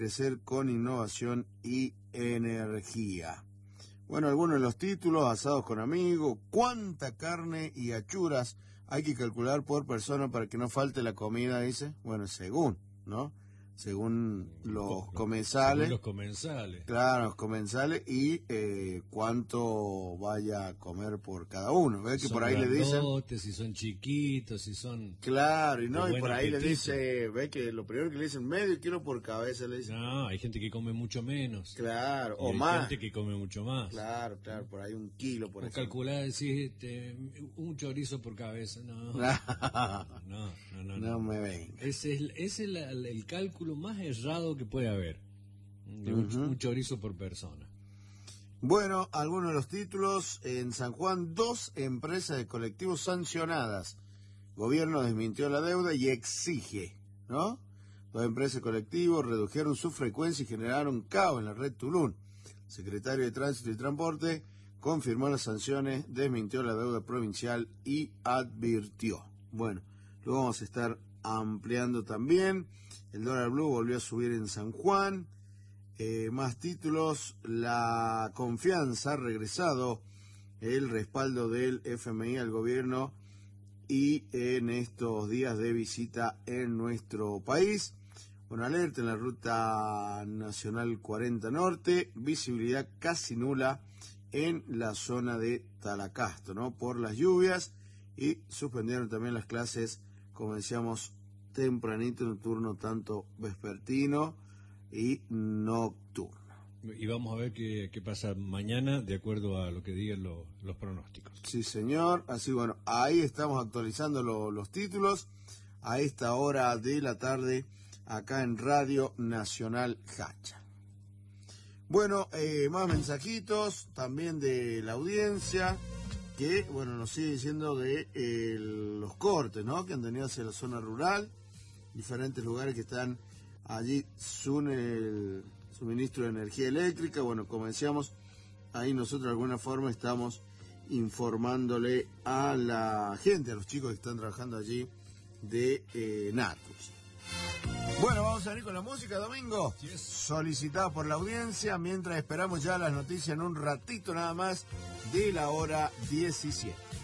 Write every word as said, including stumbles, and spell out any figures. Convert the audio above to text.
crecer con innovación y energía. Bueno, algunos de los títulos: asados con amigos, cuánta carne y achuras hay que calcular por persona para que no falte la comida, dice. Bueno, según, ¿no? Según los comensales. Según los comensales. Claro, los comensales y eh, cuánto vaya a comer por cada uno. ¿Ves que Son por ahí le dicen? Si son chiquitos, si son... Claro, y no, y por ahí apetito. le dice, ve que lo primero que le dicen, medio kilo por cabeza, le dicen. No, hay gente que come mucho menos. Claro, y o hay más. gente que come mucho más. Claro, claro, por ahí un kilo, por o ejemplo. calcular, decís, este, un chorizo por cabeza. No, no, no, no, no, no me venga. Ese es, ese es la, el cálculo más errado que puede haber. De un, uh-huh. un chorizo por persona. Bueno, algunos de los títulos. En San Juan, dos empresas de colectivos sancionadas. Gobierno desmintió la deuda y exige, ¿no? Dos empresas de colectivos redujeron su frecuencia y generaron caos en la red Tulum. Secretario de Tránsito y Transporte confirmó las sanciones, desmintió la deuda provincial y advirtió. Bueno, lo vamos a estar ampliando también. El dólar blue volvió a subir en San Juan. Eh, más títulos: la confianza ha regresado, el respaldo del F M I al gobierno y en estos días de visita en nuestro país. Una alerta en la ruta nacional cuarenta Norte, visibilidad casi nula en la zona de Talacasto, ¿no? Por las lluvias, y suspendieron también las clases, como decíamos, tempranito en el turno tanto vespertino y nocturno. Y vamos a ver qué, qué pasa mañana de acuerdo a lo que digan lo, los pronósticos. Sí, señor. Así, bueno, ahí estamos actualizando lo, los títulos a esta hora de la tarde acá en Radio Nacional Hacha. Bueno, eh, más mensajitos también de la audiencia que, bueno, nos sigue diciendo de eh, los cortes, ¿no? Que han tenido hacia la zona rural, diferentes lugares que están allí sin el suministro de energía eléctrica. Bueno, como decíamos, ahí nosotros de alguna forma estamos informándole a la gente, a los chicos que están trabajando allí de eh, Natus. Bueno, vamos a venir con la música, Domingo, yes. solicitada por la audiencia, mientras esperamos ya las noticias en un ratito nada más de la hora diecisiete.